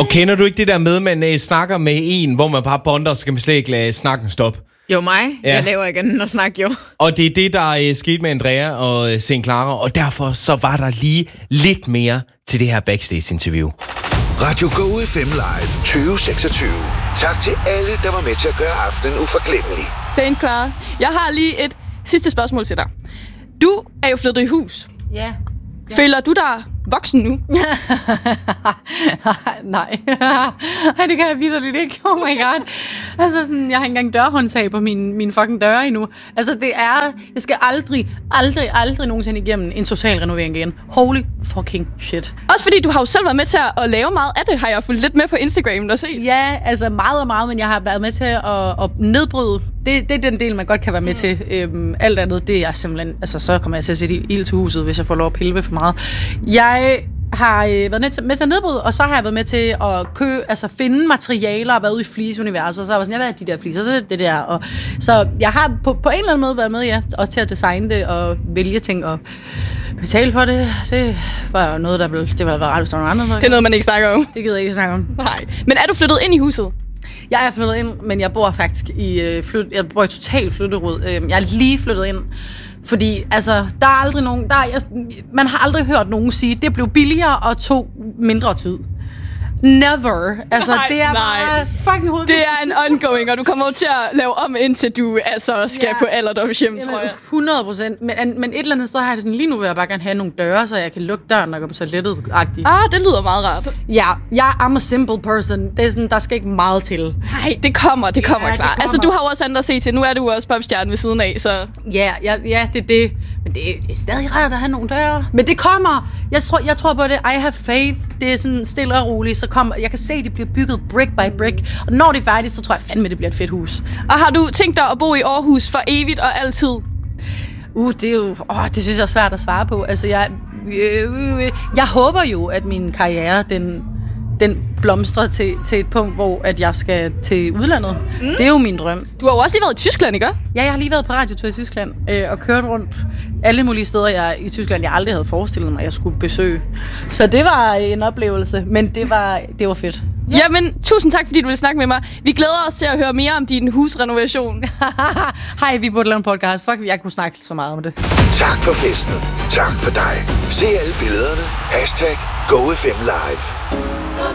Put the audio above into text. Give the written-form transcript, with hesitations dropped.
Og kender du ikke det der med, at man snakker med en, hvor man bare bonder, så kan man slet ikke lade snakken stoppe? Jo, mig. Ja. Jeg laver ikke andet at snakke, jo. Og det er det, der skete med Andrea og St. Clara, og derfor så var der lige lidt mere til det her backstage-interview. Radio Go FM Live 2026. Tak til alle, der var med til at gøre aftenen uforglemmelig. St. Clara, jeg har lige et sidste spørgsmål til dig. Du er jo flyttet i hus. Ja. Føler du dig voksen nu? Nej. Nej, det kan jeg vitterligt ikke. Oh my god. Altså sådan, jeg har ikke engang dørhåndtag på min fucking døre endnu. Altså det er, jeg skal aldrig nogensinde igennem en total renovering igen. Holy fucking shit. Også fordi du har jo selv været med til at lave meget af det, har jeg fulgt lidt med på Instagram og set. Ja, altså meget, men jeg har været med til at nedbryde. Det er den del, man godt kan være med til. Alt andet, det er simpelthen, altså så kommer jeg til at sætte ild til huset, hvis jeg får lov at pille for meget. Jeg har været med til at nedbryde, og så har jeg været med til at finde materialer og været ude i fliseuniverset, og så har jeg sådan, hvad er de der fliser, så det der. Og, så jeg har på en eller anden måde været med, ja, også til at designe det og vælge ting og betale for det. Det var noget, det ville være rart, hvis der var nogle andre. Det er noget, man ikke snakker om. Det gider jeg ikke snakke om. Nej. Men er du flyttet ind i huset? Jeg er flyttet ind, men jeg bor faktisk i total flytterod. Jeg er lige flyttet ind. Fordi altså, der er aldrig nogen, man har aldrig hørt nogen sige, det blev billigere og tog mindre tid. Never. Altså, nej, det er bare fucking hovedet. Det er en ongoing, og du kommer til at lave om, indtil du altså skal på alderdomshjem, tror jeg. 100%. Men et eller andet sted har jeg det sådan, lige nu vil jeg bare gerne have nogle døre, så jeg kan lukke døren og gå på toilettet-agtigt. Det lyder meget rart. Ja, jeg er a simple person. Det er sådan, der skal ikke meget til. Nej, det kommer klar. Altså, du har jo også andet at se til. Nu er du også popstjerne ved siden af, så... Ja, det er det. Men det er stadig rart at have nogle døre. Men det kommer. Jeg tror på det. I have faith. Det er sådan stille og roligt. Så kommer, jeg kan se, at det bliver bygget brick by brick. Og når det er færdigt, så tror jeg fandme, det bliver et fedt hus. Og har du tænkt dig at bo i Aarhus for evigt og altid? Det er jo... det synes jeg er svært at svare på. Altså, jeg håber jo, at min karriere, den blomstrer til et punkt, hvor at jeg skal til udlandet. Det er jo min drøm. Du har jo også lige været i Tyskland, ikke? Ja, jeg har lige været på radiotur i Tyskland og kørt rundt alle mulige steder i Tyskland, jeg aldrig havde forestillet mig, at jeg skulle besøge. Så det var en oplevelse, men det var fedt. Ja. Jamen, tusind tak, fordi du ville snakke med mig. Vi glæder os til at høre mere om din husrenovation. Hej, vi burde lave en podcast. Fuck, jeg kunne snakke så meget om det. Tak for festen. Tak for dig. Se alle billederne. #GoFM Live.